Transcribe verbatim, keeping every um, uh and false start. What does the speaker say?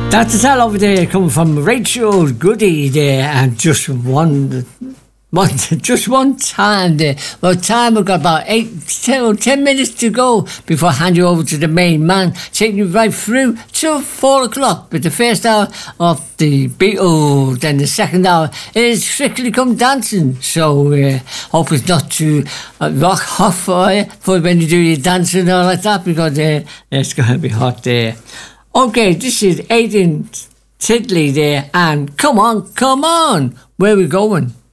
That's all over there coming from Rachel Goody there, and just one, one, just one time there. Well, time we've got about eight, ten, ten minutes to go before I hand you over to the main man, taking you right through till four o'clock. But the first hour of the Beatles, then the second hour is Strictly Come Dancing. So uh, hope it's not too uh, rock hot for you for when you do your dancing and all like that, because uh, it's going to be hot there. Okay, this is Aidan Titley there, and come on, come on, where are we going?